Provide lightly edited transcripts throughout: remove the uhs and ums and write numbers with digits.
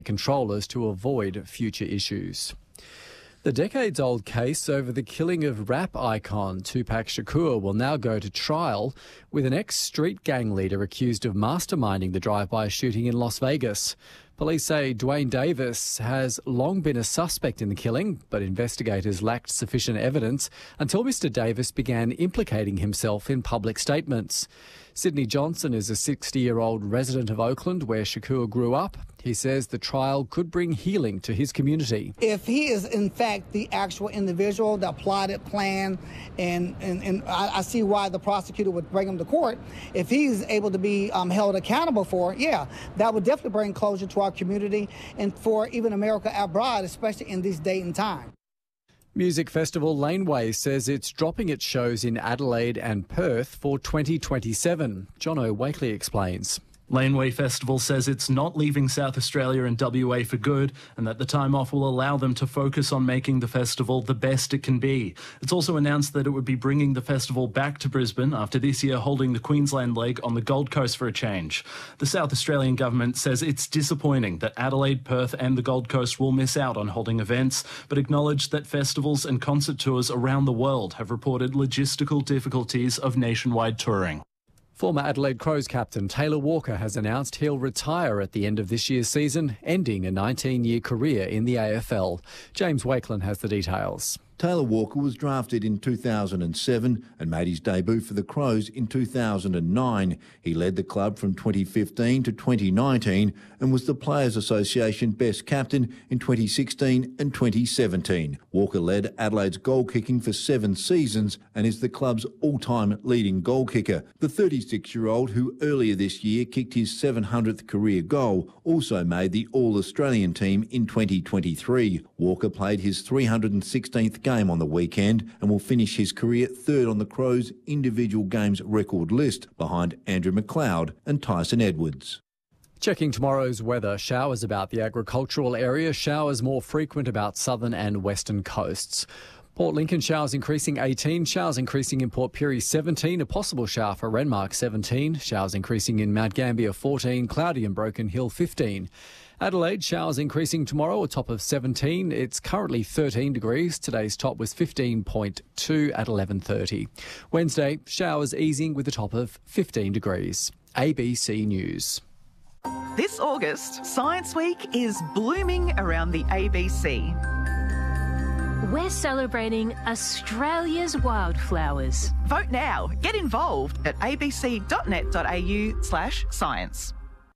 controllers to avoid future issues. The decades-old case over the killing of rap icon Tupac Shakur will now go to trial, with an ex-street gang leader accused of masterminding the drive-by shooting in Las Vegas. Police say Dwayne Davis has long been a suspect in the killing, but investigators lacked sufficient evidence until Mr Davis began implicating himself in public statements. Sydney Johnson is a 60-year-old resident of Oakland, where Shakur grew up. He says the trial could bring healing to his community. If he is, in fact, the actual individual that plotted, planned, and I see why the prosecutor would bring him to court, if he's able to be held accountable for it, yeah, that would definitely bring closure to our community and for even America abroad, especially in this date and time. Music festival Laneway says it's dropping its shows in Adelaide and Perth for 2027. Jono Wakely explains. Laneway Festival says it's not leaving South Australia and WA for good, and that the time off will allow them to focus on making the festival the best it can be. It's also announced that it would be bringing the festival back to Brisbane after this year holding the Queensland leg on the Gold Coast for a change. The South Australian government says it's disappointing that Adelaide, Perth and the Gold Coast will miss out on holding events, but acknowledged that festivals and concert tours around the world have reported logistical difficulties of nationwide touring. Former Adelaide Crows captain Taylor Walker has announced he'll retire at the end of this year's season, ending a 19-year career in the AFL. James Wakelin has the details. Taylor Walker was drafted in 2007 and made his debut for the Crows in 2009. He led the club from 2015 to 2019 and was the Players Association Best Captain in 2016 and 2017. Walker led Adelaide's goal kicking for 7 seasons and is the club's all-time leading goal kicker. The 36-year-old, who earlier this year kicked his 700th career goal, also made the All-Australian team in 2023. Walker played his 316th game on the weekend and will finish his career third on the Crows' individual games record list, behind Andrew McLeod and Tyson Edwards. Checking tomorrow's weather, showers about the agricultural area, showers more frequent about southern and western coasts. Port Lincoln showers increasing 18, showers increasing in Port Pirie 17, a possible shower for Renmark 17, showers increasing in Mount Gambier 14, cloudy in Broken Hill 15. Adelaide, showers increasing tomorrow, a top of 17. It's currently 13 degrees. Today's top was 15.2 at 11:30. Wednesday, showers easing with a top of 15 degrees. ABC News. This August, Science Week is blooming around the ABC. We're celebrating Australia's wildflowers. Vote now. Get involved at abc.net.au/science.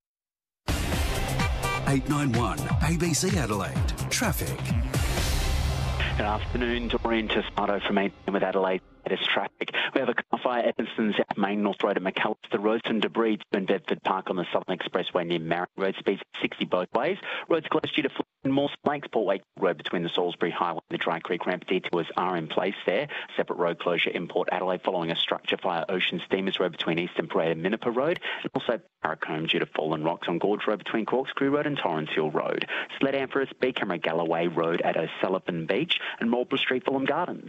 891 ABC Adelaide. Traffic. Good afternoon, Doreen Tosmato from 8 with Adelaide. Latest traffic. We have a car fire at Evanston South Main North Road at McAllister Road. Some debris in Bedford Park on the Southern Expressway near Marriott Road. Speeds 60 both ways. Roads closed due to flooding in Morse Lakes. Port Wake Road between the Salisbury Highway and the Dry Creek ramp. Detours are in place there. Separate road closure in Port Adelaide following a structure fire. Ocean Steamers Road between Eastern Parade and Minnipa Road. And also Parracombe due to fallen rocks on Gorge Road between Corkscrew Road and Torrens Hill Road. Sled Amphorus, B Camera Galloway Road at O'Sullivan Beach and Marlborough Street, Fulham Gardens.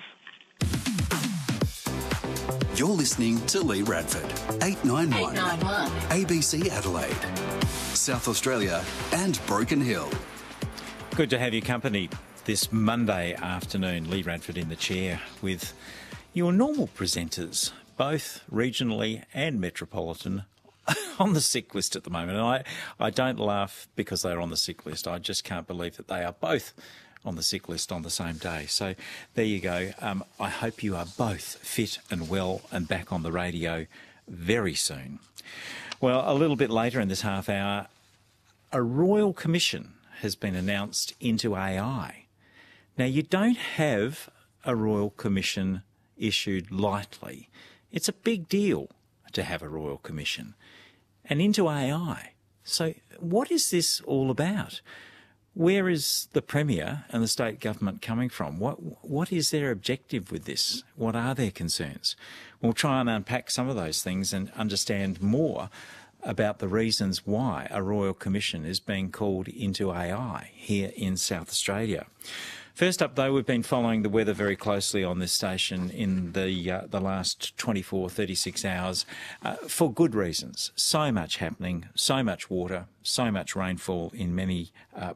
You're listening to Lee Radford, 891 ABC Adelaide, South Australia and Broken Hill. Good to have your company this Monday afternoon. Lee Radford in the chair with your normal presenters, both regionally and metropolitan, on the sick list at the moment. And I don't laugh because they're on the sick list. I just can't believe that they are both on the sick list on the same day. So there you go. I hope you are both fit and well and back on the radio very soon. Well, a little bit later in this half hour, a Royal Commission has been announced into AI. Now, you don't have a Royal Commission issued lightly. It's a big deal to have a Royal Commission. And into AI. So what is this all about? Where is the Premier and the state government coming from? What is their objective with this? What are their concerns? We'll try and unpack some of those things and understand more about the reasons why a Royal Commission is being called into AI here in South Australia. First up, though, we've been following the weather very closely on this station in the last 24, 36 hours for good reasons. So much happening, so much water, so much rainfall in many